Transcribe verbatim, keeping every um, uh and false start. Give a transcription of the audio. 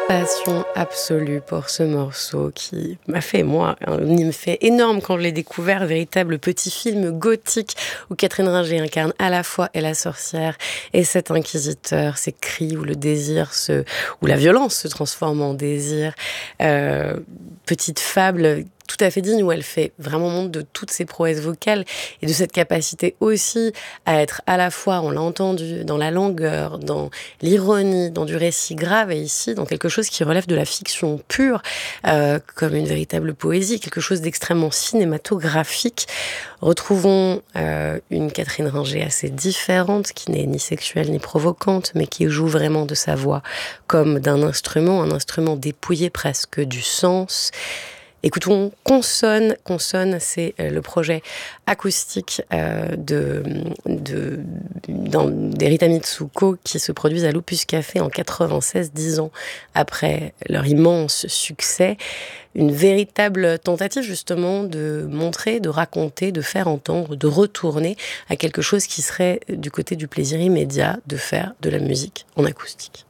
Passion absolue pour ce morceau qui m'a fait, moi, un effet énorme quand je l'ai découvert, véritable petit film gothique où Catherine Ringer incarne à la fois et la sorcière et cet inquisiteur, ces cris où le désir se, où la violence se transforme en désir. Euh, petite fable tout à fait digne où elle fait vraiment montre de toutes ses prouesses vocales et de cette capacité aussi à être à la fois, on l'a entendu, dans la langueur, dans l'ironie, dans du récit grave et ici dans quelque chose qui relève de la fiction pure, euh, comme une véritable poésie, quelque chose d'extrêmement cinématographique. Retrouvons euh, une Catherine Ringer assez différente, qui n'est ni sexuelle ni provocante, mais qui joue vraiment de sa voix comme d'un instrument, un instrument dépouillé presque du sens. Écoutons Consonne. Consonne, c'est le projet acoustique euh, de, de, d'Erita Mitsuko qui se produisent à l'Opus Café en quatre-vingt-seize, dix ans après leur immense succès. Une véritable tentative justement de montrer, de raconter, de faire entendre, de retourner à quelque chose qui serait du côté du plaisir immédiat de faire de la musique en acoustique.